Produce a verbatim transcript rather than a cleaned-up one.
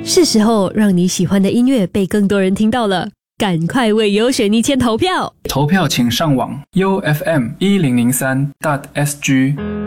是时候让你喜欢的音乐被更多人听到了，赶快为优选一签投票！ 投票请上网 U F M 一零零三 点 S G。